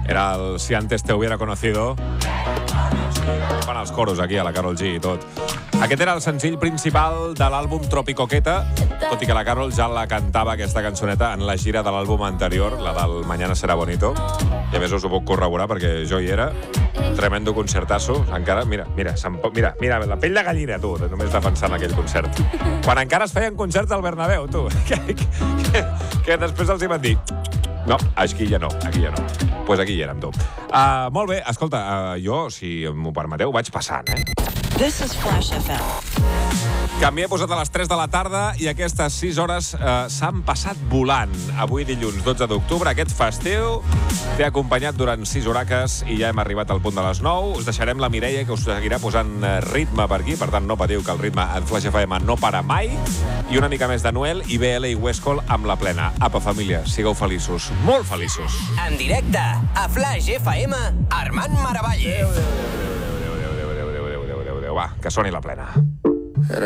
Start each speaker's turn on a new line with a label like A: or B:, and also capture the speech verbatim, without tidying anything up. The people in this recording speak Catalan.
A: Era el Si antes te hubiera conocido. Fan els coros aquí a la Karol G i tot. Aquest era el senzill principal de l'àlbum Tropicoqueta, tot i que la Karol ja la cantava, aquesta cançoneta, en la gira de l'àlbum anterior, la del Mañana será bonito. I a més us ho puc corroborar perquè jo hi era. Tremendo concertasso. Encara, mira, mira, mira, mira, la pell de gallina, tu, només de pensar en aquell concert. Quan encara es feien concerts al Bernabéu, tu, que, que, que després els hi van dir no, aquí ja no, aquí ja no. Doncs pues aquí hi érem, tu. Uh, molt bé, escolta, uh, jo, si m'ho permeteu, vaig passant, eh?
B: This is Flash F M.
A: Que m'hi he posat a les tres de la tarda i aquestes sis hores eh, s'han passat volant. Avui, dilluns dotze d'octubre, aquest festiu t'he acompanyat durant sis horaques i ja hem arribat al punt de les nou. Us deixarem la Mireia, que us seguirà posant ritme per aquí, per tant no patiu que el ritme en Flash F M no para mai. I una mica més de Noel i B L i Westcol amb la plena. Apa, família, sigueu feliços, molt feliços.
C: En directe, a Flash F M, Armand Maravalle.
A: Adéu, adéu, adéu, adéu, adéu, adéu, adéu, adéu, adéu, va, que soni la plena.